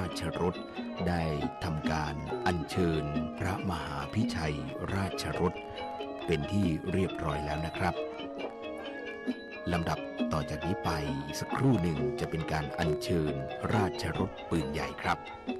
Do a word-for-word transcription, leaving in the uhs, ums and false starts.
ราชรถได้ทำการอัญเชิญพระมหาพิชัยราชรถเป็นที่เรียบร้อยแล้วนะครับลำดับต่อจากนี้ไปสักครู่หนึ่งจะเป็นการอัญเชิญราชรถปืนใหญ่ครับ